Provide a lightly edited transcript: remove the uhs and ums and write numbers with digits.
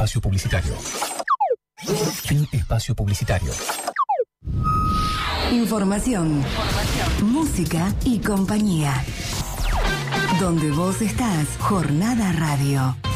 espacio publicitario. Fin espacio publicitario. Información, música y compañía. Donde vos estás, Jornada Radio.